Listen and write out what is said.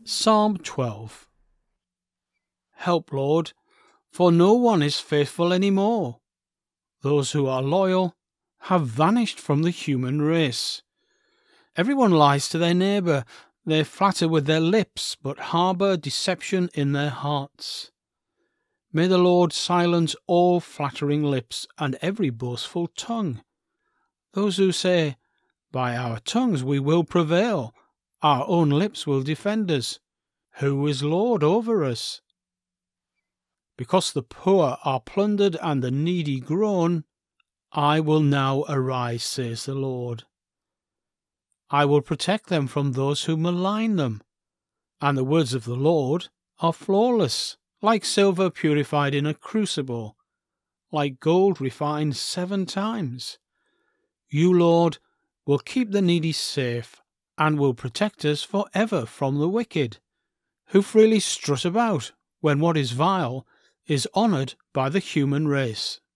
Psalm 12. Help, Lord, for no one is faithful any more. Those who are loyal have vanished from the human race. Everyone lies to their neighbour. They flatter with their lips, but harbour deception in their hearts. May the Lord silence all flattering lips and every boastful tongue. Those who say, "By our tongues we will prevail, our own lips will defend us. Who is Lord over us?" Because the poor are plundered and the needy groan, I will now arise, says the Lord. I will protect them from those who malign them. And the words of the Lord are flawless, like silver purified in a crucible, like gold refined 7 times. You, Lord, will keep the needy safe and will protect us forever from the wicked, who freely strut about when what is vile is honoured by the human race.